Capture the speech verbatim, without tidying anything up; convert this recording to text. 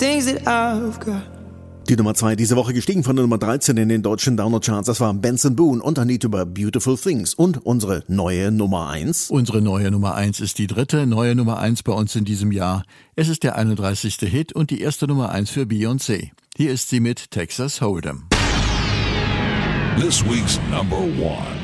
things that I've got. Die Nummer zwei diese Woche gestiegen von der Nummer dreizehn in den deutschen Download-Charts. Das war Benson Boone und I Need to Buy Beautiful Things. Und unsere neue Nummer eins. Unsere neue Nummer eins ist die dritte neue Nummer eins bei uns in diesem Jahr. Es ist der einunddreißigste Hit und die erste Nummer eins für Beyoncé. Hier ist sie mit Texas Hold'em. This week's number one.